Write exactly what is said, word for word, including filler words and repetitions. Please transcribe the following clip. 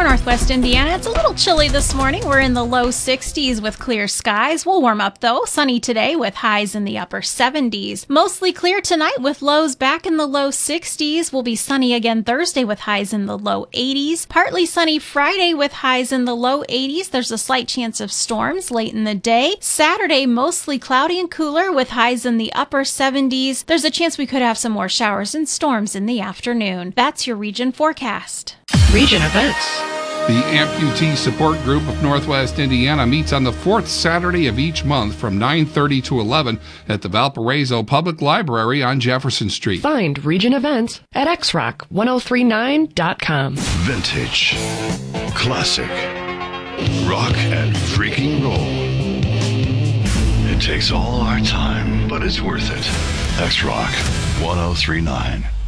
For Northwest Indiana, it's a little chilly this morning. We're in the low sixties with clear skies. We'll warm up though. Sunny today with highs in the upper seventies. Mostly clear tonight with lows back in the low sixties. We'll be sunny again Thursday with highs in the low eighties. Partly sunny Friday with highs in the low eighties. There's a slight chance of storms late in the day. Saturday, mostly cloudy and cooler with highs in the upper seventies. There's a chance we could have some more showers and storms in the afternoon. That's your region forecast. Region events. The Amputee Support Group of Northwest Indiana meets on the fourth Saturday of each month from nine thirty to eleven at the Valparaiso Public Library on Jefferson Street. Find region events at x rock ten thirty-nine dot com. Vintage, classic, rock and freaking roll. It takes all our time, but it's worth it. X Rock ten thirty-nine.